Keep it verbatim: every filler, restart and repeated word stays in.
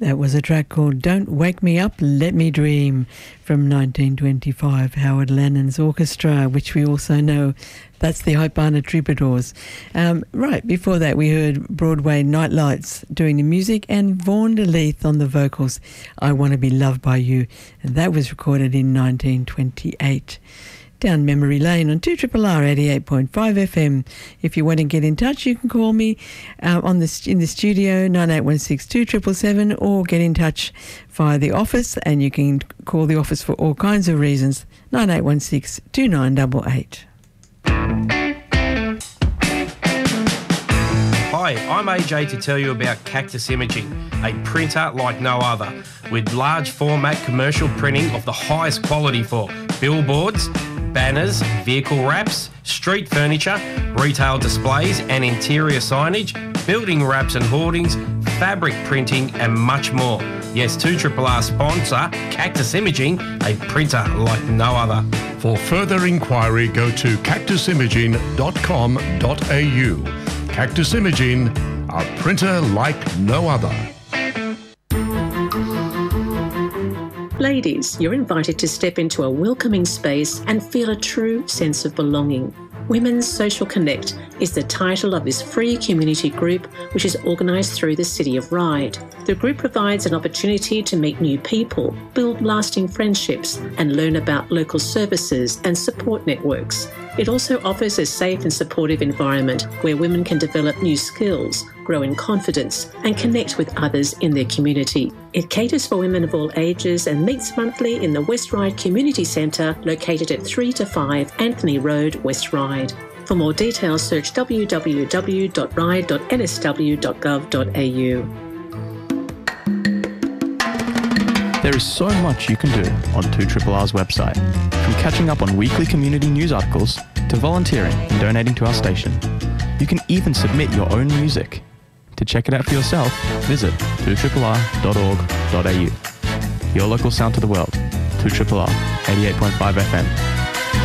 That was a track called Don't Wake Me Up, Let Me Dream from nineteen twenty-five, Howard Lannon's orchestra, which we also know that's the Haipana Troubadours. Um, right, before that we heard Broadway Nightlights doing the music and Vaughan DeLeith on the vocals, I Want to Be Loved by You, and that was recorded in nineteen twenty-eight. Down memory lane on two R R R eighty-eight point five F M. If you want to get in touch, you can call me uh, on the in the studio, nine eight one six, two seven seven seven, or get in touch via the office, and you can call the office for all kinds of reasons, nine eight one six, two nine eight eight. Hi, I'm A J to tell you about Cactus Imaging, a printer like no other, with large format commercial printing of the highest quality for billboards, banners, vehicle wraps, street furniture, retail displays and interior signage, building wraps and hoardings, fabric printing and much more. Yes, two R R R sponsor Cactus Imaging, a printer like no other. For further inquiry, go to cactus imaging dot com dot a u. Cactus Imaging, a printer like no other. Ladies, you're invited to step into a welcoming space and feel a true sense of belonging. Women's Social Connect is the title of this free community group, which is organised through the City of Ryde. The group provides an opportunity to meet new people, build lasting friendships, and learn about local services and support networks. It also offers a safe and supportive environment where women can develop new skills, grow in confidence, and connect with others in their community. It caters for women of all ages and meets monthly in the West Ryde Community Centre, located at three to five Anthony Road, West Ryde. For more details, search w w w dot ryde dot n s w dot gov dot a u. There is so much you can do on two R R R's website, from catching up on weekly community news articles to volunteering and donating to our station. You can even submit your own music. To check it out for yourself, visit two R R R dot org dot a u. Your local sound to the world, two R R R eighty-eight point five F M.